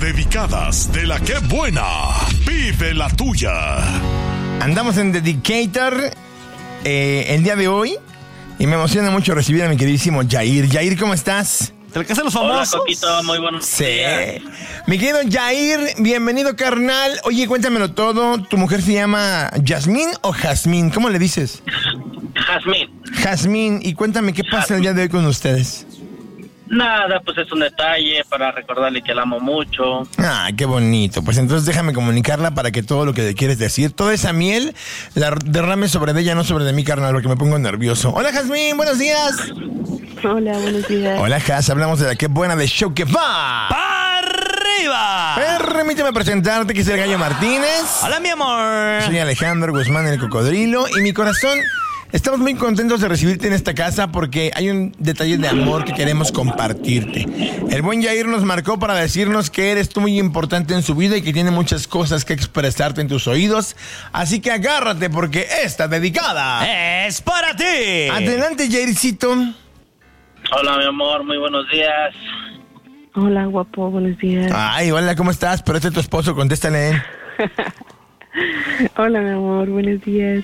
dedicadas de la que buena. Vive la tuya. Andamos en Dedicator el día de hoy y me emociona mucho recibir a mi queridísimo Yair. Yair, ¿cómo estás? ¿Te lo que hacen los famosos? Hola, Coquito, muy buenos días. Mi querido Yair, bienvenido, carnal. Oye, cuéntamelo todo. ¿Tu mujer se llama Yasmín o Jazmín? ¿Cómo le dices? Jazmín. Jazmín. Y cuéntame, ¿qué pasa el día de hoy con ustedes? Nada, pues es un detalle para recordarle que la amo mucho. Ah, qué bonito. Pues entonces déjame comunicarla para que todo lo que le quieres decir, toda esa miel, la derrame sobre de ella, no sobre de mí, carnal, porque me pongo nervioso. Hola, Jazmín, buenos días. Hola, buenos días. Hola, Jaz, hablamos de la que buena de show que va. ¡Pa' arriba! Permíteme presentarte, que es el Gallo Martínez. Hola, mi amor. Soy Alejandro Guzmán, el Cocodrilo, y mi corazón, estamos muy contentos de recibirte en esta casa porque hay un detalle de amor que queremos compartirte. El buen Yair nos marcó para decirnos que eres tú muy importante en su vida y que tiene muchas cosas que expresarte en tus oídos. Así que agárrate porque esta dedicada ¡es para ti! Adelante, Yaircito. Hola, mi amor, muy buenos días. Hola, guapo, buenos días. Ay, hola, ¿cómo estás? Pero este es tu esposo, contéstale. Hola, mi amor, buenos días.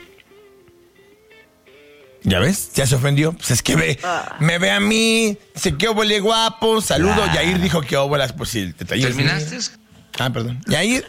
¿Ya ves? Ya se ofendió. Pues es que me ve a mí, dice que óvole guapo, saludo. Claro. Yair dijo que óvolas, pues sí, detalle. ¿Terminaste? Perdón. Yair.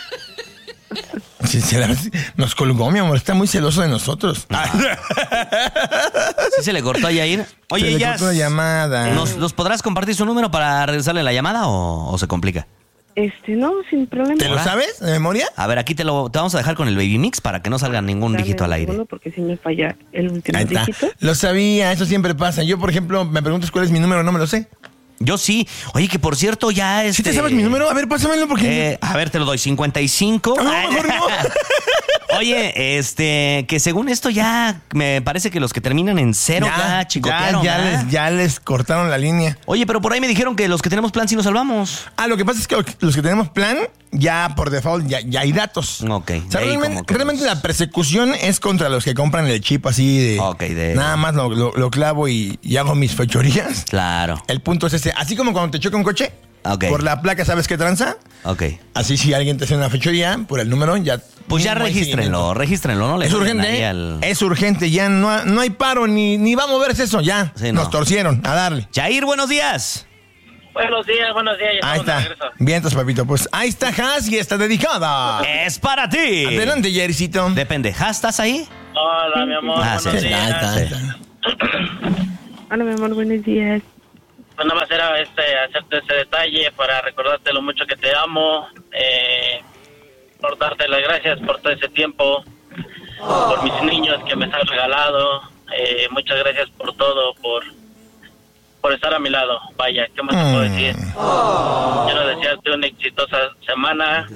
Sí, nos colgó, mi amor, está muy celoso de nosotros. ¿Sí se le cortó a Yair? Oye, Se le ya. cortó la llamada. ¿Nos podrás compartir su número para regresarle la llamada o se complica? No, sin problema. ¿Te lo sabes de memoria? A ver, aquí te vamos a dejar con el Baby Mix para que no salga ningún Dame dígito al aire. uno porque si me falla el último Ahí está. dígito. Lo sabía, eso siempre pasa. Yo, por ejemplo, me preguntas cuál es mi número, no me lo sé. Yo sí. Oye, que por cierto ya ¿Sí te sabes mi número? A ver, pásamelo porque... A ver, te lo doy, 55. No, mejor no. Oye, que según esto ya me parece que los que terminan en 0 ya chicotearon. Ya les cortaron la línea. Oye, pero por ahí me dijeron que los que tenemos plan sí nos salvamos. Lo que pasa es que los que tenemos plan, ya por default, ya hay datos. Ok. O sea, de ahí realmente, como que realmente la persecución es contra los que compran el chip así de... Ok, Nada más lo clavo y hago mis fechorías. Claro. El punto es ese. Así como cuando te choca un coche, Ok. por la placa, ¿sabes qué tranza? Ok. Así si alguien te hace una fechoría, por el número, ya... Pues ya no hay regístrenlo, ¿no? Le Es ponen urgente, ahí es urgente, ya no hay paro, ni va a moverse eso, ya. Sí, no. Nos torcieron, a darle. Yair, buenos días. Buenos días, ya Ahí estamos de está. regreso. Vientos, papito. Pues ahí está Jaz y está dedicada. Es para ti. Adelante, Yaircito. Depende. ¿Has estás ahí? Hola, mi amor, Ah, sí, buenos Sí, días. ahí está. Hola, mi amor, buenos días. Pues nada más era hacerte ese detalle para recordarte lo mucho que te amo, por darte las gracias por todo ese tiempo, por mis niños que me has regalado, muchas gracias por todo, por estar a mi lado. Vaya, ¿qué más te puedo decir? Quiero desearte una exitosa semana,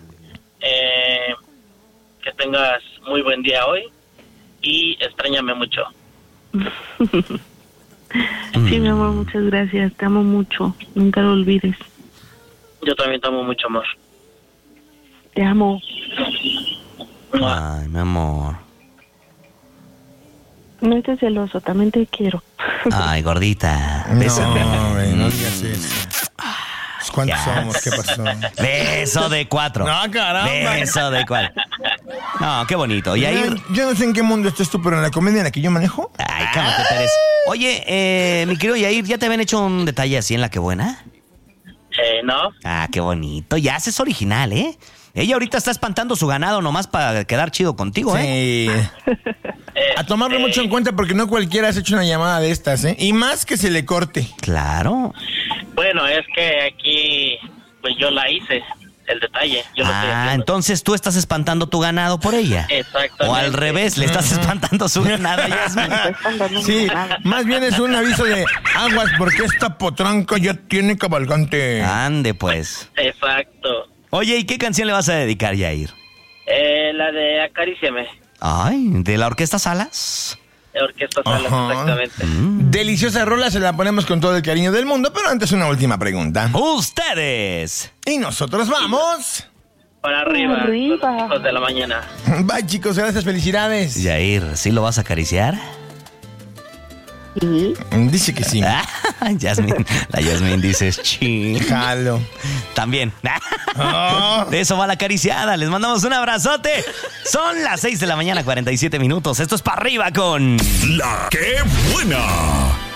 que tengas muy buen día hoy y extrañame mucho. Sí, mi amor, muchas gracias. Te amo mucho. Nunca lo olvides. Yo también te amo mucho, amor. Te amo. Ay, mi amor. No estés celoso, también te quiero. Ay, gordita. No, Bésame. güey, no digas eso. ¿Cuántos Ya. somos? ¿Qué pasó? Beso de 4. No, caramba. Beso de 4. No, qué bonito. Y ahí... Yo no sé en qué mundo estés tú, pero en la comedia en la que yo manejo. Ay, cálmate, Pérez. Oye, mi querido Yair, ¿ya te habían hecho un detalle así en la que buena? ¿No? Ah, qué bonito. Ya es original, ¿eh? Ella ahorita está espantando su ganado nomás para quedar chido contigo, ¿eh? Sí. A tomarlo mucho en cuenta porque no cualquiera has hecho una llamada de estas, ¿eh? Y más que se le corte. Claro. Bueno, es que aquí, pues yo la hice, el detalle. Yo lo estoy haciendo. Entonces tú estás espantando tu ganado por ella. Exactamente. O al revés, le estás espantando su ganado. Sí, más bien es un aviso de aguas porque esta potranca ya tiene cabalgante. Ande, pues. Exacto. Oye, ¿y qué canción le vas a dedicar, Yair? La de Acaríciame, Ay, ¿de la Orquesta Salas? de Orquesta Salas, Ajá. exactamente. Deliciosa rola, se la ponemos con todo el cariño del mundo, pero antes una última pregunta. ¡Ustedes! Y nosotros vamos. Para arriba, Arriba. los hijos de la mañana. Bye, chicos, gracias, felicidades. Yair, ¿sí lo vas a acariciar? Sí. Dice que sí. Yasmín, la Yasmín dice chi. Jalo. También. De eso va la acariciada. Les mandamos un abrazote. Son las 6 de la mañana, 47 minutos. Esto es para arriba con La que buena.